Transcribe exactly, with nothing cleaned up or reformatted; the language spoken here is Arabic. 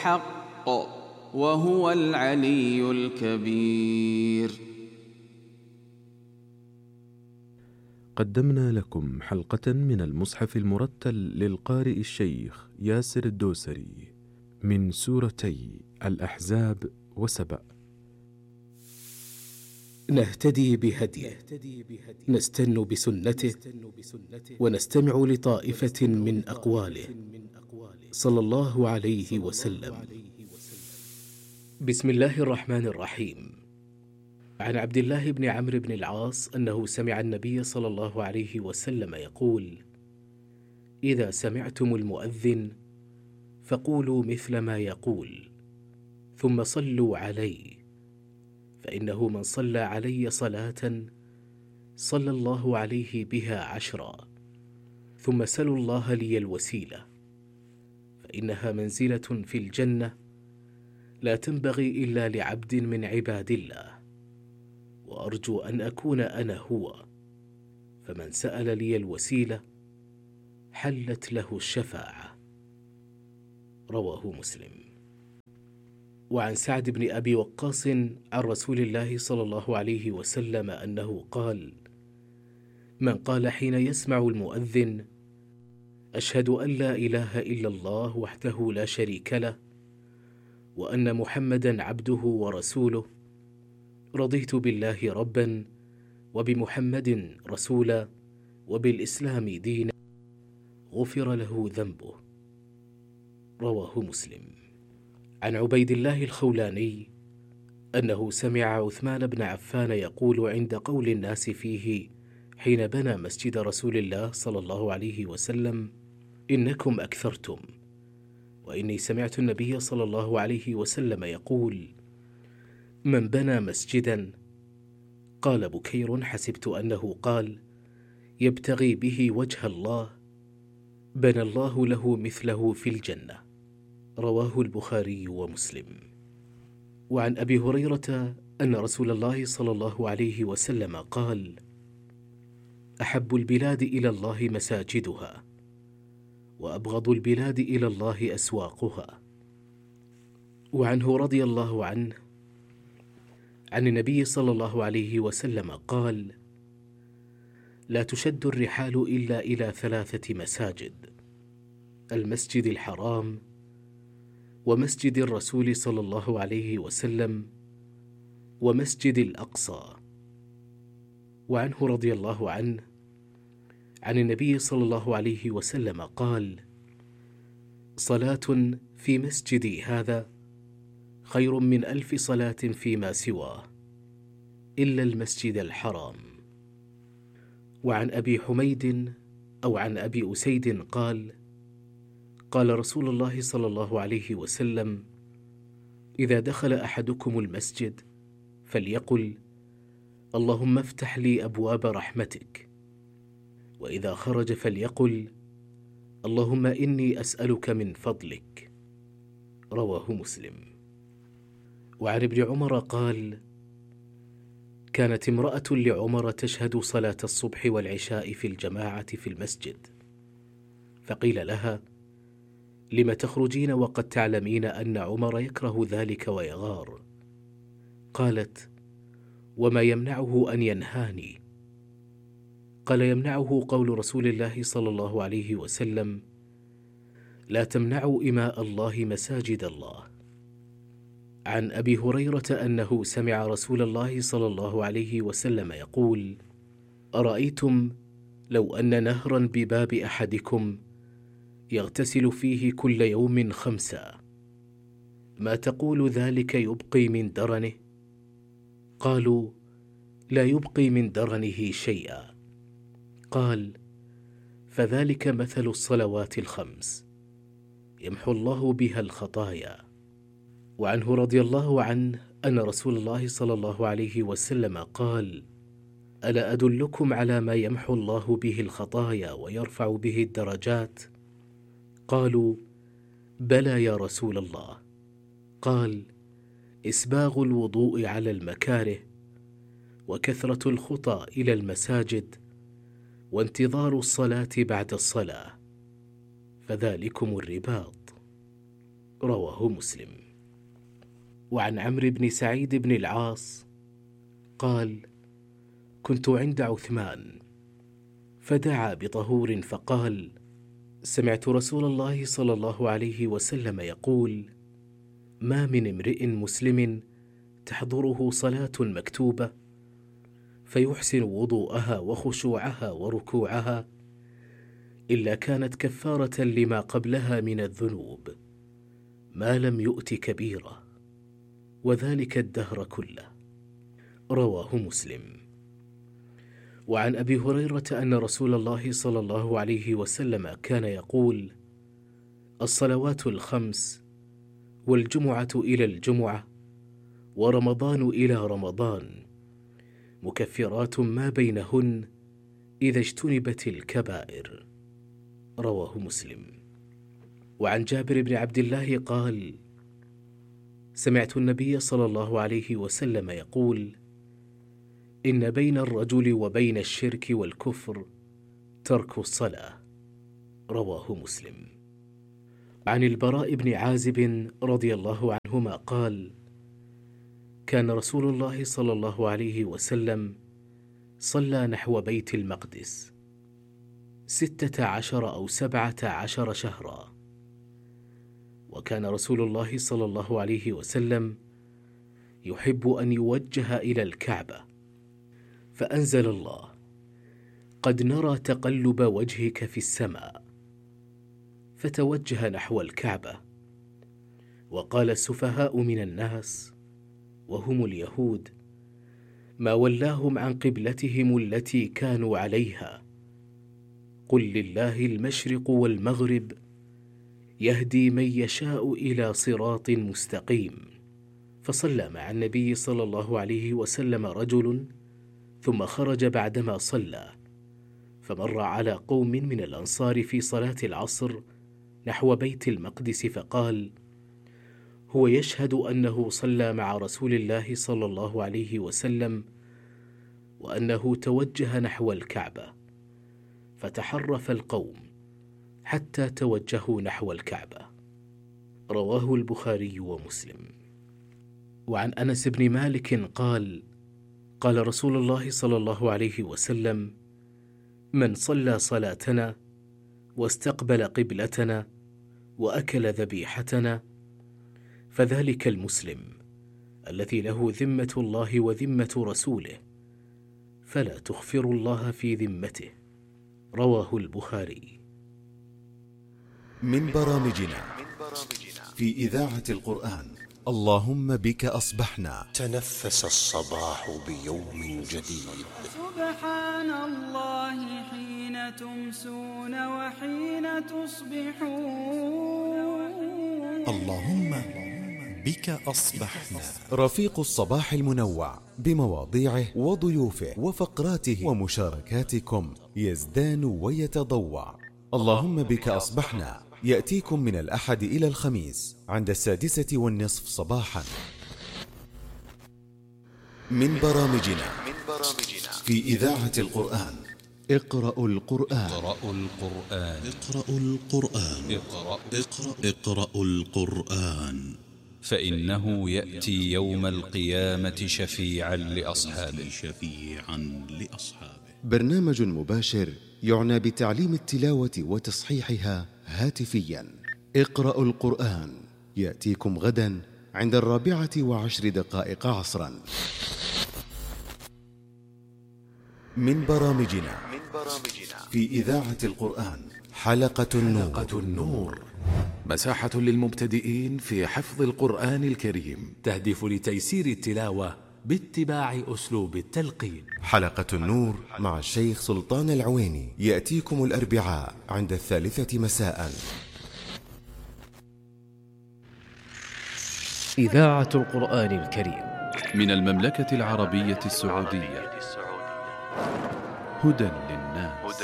الحق وهو العلي الكبير. قدمنا لكم حلقة من المصحف المرتل للقارئ الشيخ ياسر الدوسري من سورتي الأحزاب وسبأ. نهتدي بهديه، نستن بسنته، ونستمع لطائفة من أقواله صلى الله عليه وسلم. بسم الله الرحمن الرحيم. عن عبد الله بن عمرو بن العاص أنه سمع النبي صلى الله عليه وسلم يقول: إذا سمعتم المؤذن فقولوا مثل ما يقول، ثم صلوا علي، فإنه من صلى علي صلاة صلى الله عليه بها عشرا، ثم سلوا الله لي الوسيلة، فإنها منزلة في الجنة لا تنبغي إلا لعبد من عباد الله، وأرجو أن أكون أنا هو، فمن سأل لي الوسيلة حلت له الشفاعة. رواه مسلم. وعن سعد بن أبي وقاص عن رسول الله صلى الله عليه وسلم أنه قال: من قال حين يسمع المؤذن: أشهد أن لا إله إلا الله وحده لا شريك له، وأن محمدا عبده ورسوله، رضيت بالله ربا، وبمحمد رسولا، وبالإسلام دينا، غفر له ذنبه. رواه مسلم. عن عبيد الله الخولاني أنه سمع عثمان بن عفان يقول عند قول الناس فيه حين بنى مسجد رسول الله صلى الله عليه وسلم: إنكم أكثرتم، وإني سمعت النبي صلى الله عليه وسلم يقول: من بنى مسجدا، قال بكير حسبت أنه قال يبتغي به وجه الله، بنى الله له مثله في الجنة. رواه البخاري ومسلم. وعن أبي هريرة أن رسول الله صلى الله عليه وسلم قال: أحب البلاد إلى الله مساجدها، وأبغض البلاد إلى الله أسواقها. وعنه رضي الله عنه عن النبي صلى الله عليه وسلم قال: لا تشد الرحال إلا إلى ثلاثة مساجد: المسجد الحرام، ومسجد الرسول صلى الله عليه وسلم، ومسجد الأقصى. وعنه رضي الله عنه عن النبي صلى الله عليه وسلم قال: صلاة في مسجدي هذا خير من ألف صلاة فيما سواه إلا المسجد الحرام. وعن أبي حميد أو عن أبي أسيد قال: قال رسول الله صلى الله عليه وسلم: إذا دخل أحدكم المسجد فليقل: اللهم افتح لي أبواب رحمتك، وإذا خرج فليقل: اللهم إني أسألك من فضلك. رواه مسلم. وعن ابن عمر قال: كانت امرأة لعمر تشهد صلاة الصبح والعشاء في الجماعة في المسجد، فقيل لها: لم تخرجين وقد تعلمين أن عمر يكره ذلك ويغار؟ قالت: وما يمنعه أن ينهاني؟ قال: يمنعه قول رسول الله صلى الله عليه وسلم: لا تمنعوا إماء الله مساجد الله. عن أبي هريرة أنه سمع رسول الله صلى الله عليه وسلم يقول: أرأيتم لو أن نهرا بباب أحدكم يغتسل فيه كل يوم خمسا، ما تقول ذلك يبقي من درنه؟ قالوا: لا يبقي من درنه شيئا. قال: فذلك مثل الصلوات الخمس يمحو الله بها الخطايا. وعنه رضي الله عنه أن رسول الله صلى الله عليه وسلم قال: ألا أدلكم على ما يمحو الله به الخطايا ويرفع به الدرجات؟ قالوا: بلى يا رسول الله. قال: إسباغ الوضوء على المكاره، وكثرة الخطى إلى المساجد، وانتظار الصلاة بعد الصلاة، فذلكم الرباط. رواه مسلم. وعن عمرو بن سعيد بن العاص قال: كنت عند عثمان فدعا بطهور فقال: سمعت رسول الله صلى الله عليه وسلم يقول: ما من امرئ مسلم تحضره صلاة مكتوبة فيحسن وضوءها وخشوعها وركوعها إلا كانت كفارة لما قبلها من الذنوب ما لم يؤت كبيرة، وذلك الدهر كله. رواه مسلم. وعن أبي هريرة أن رسول الله صلى الله عليه وسلم كان يقول: الصلوات الخمس والجمعة إلى الجمعة ورمضان إلى رمضان مكفرات ما بينهن إذا اجتنبت الكبائر. رواه مسلم. وعن جابر بن عبد الله قال: سمعت النبي صلى الله عليه وسلم يقول: إن بين الرجل وبين الشرك والكفر ترك الصلاة. رواه مسلم. عن البراء بن عازب رضي الله عنهما قال: كان رسول الله صلى الله عليه وسلم صلى نحو بيت المقدس ستة عشر أو سبعة عشر شهرا. وكان رسول الله صلى الله عليه وسلم يحب أن يوجه إلى الكعبة، فأنزل الله: قد نرى تقلب وجهك في السماء، فتوجه نحو الكعبة. وقال السفهاء من الناس وهم اليهود: ما ولاهم عن قبلتهم التي كانوا عليها، قل لله المشرق والمغرب يهدي من يشاء إلى صراط مستقيم. فصلى مع النبي صلى الله عليه وسلم رجل ثم خرج بعدما صلى، فمر على قوم من الأنصار في صلاة العصر نحو بيت المقدس فقال: هو يشهد أنه صلى مع رسول الله صلى الله عليه وسلم وأنه توجه نحو الكعبة، فتحرف القوم حتى توجهوا نحو الكعبة. رواه البخاري ومسلم. وعن أنس بن مالك قال: قال رسول الله صلى الله عليه وسلم: من صلى صلاتنا واستقبل قبلتنا وأكل ذبيحتنا فذلك المسلم الذي له ذمة الله وذمة رسوله، فلا تخفر الله في ذمته. رواه البخاري. من برامجنا في إذاعة القرآن اللهم بك أصبحنا. تنفس الصباح بيوم جديد. سبحان الله حين تمسون وحين تصبحون. اللهم بك أصبحنا. رفيق الصباح المنوع بمواضيعه وضيوفه وفقراته ومشاركاتكم يزدان ويتضوع. اللهم بك أصبحنا يأتيكم من الأحد إلى الخميس عند السادسة والنصف صباحا. من برامجنا في إذاعة القرآن اقرأوا القرآن. اقرأوا القرآن. اقرأوا القرآن. اقرأ اقرأ اقرأوا القرآن، فإنه يأتي يوم القيامة شفيعا لأصحابه. شفيعا لأصحابه. برنامج مباشر يعنى بتعليم التلاوة وتصحيحها هاتفيا. اقرأوا القرآن يأتيكم غدا عند الرابعة وعشر دقائق عصرا. من برامجنا في إذاعة القرآن حلقة النور. حلقة النور مساحة للمبتدئين في حفظ القرآن الكريم، تهدف لتيسير التلاوة باتباع أسلوب التلقين. حلقة النور مع الشيخ سلطان العويني يأتيكم الأربعاء عند الثالثة مساء. إذاعة القرآن الكريم من المملكة العربية السعودية، هدى للناس.